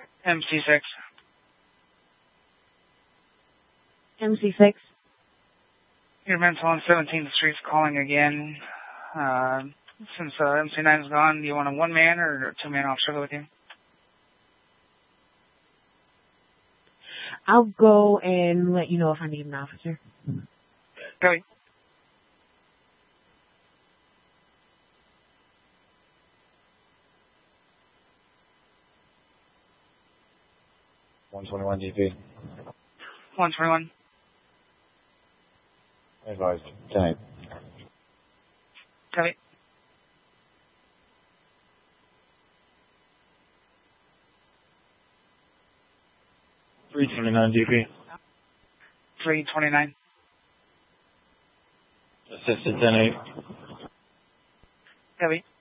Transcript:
MC6. MC6. Your mental on 17th Street's calling again. Since MC9's gone, do you want a one-man or a two-man officer with you? I'll go and let you know if I need an officer. Copy. $121 GP. 121. Advised. 10-8. Copy. $329 GP. 329. Assisted 10-8. Copy.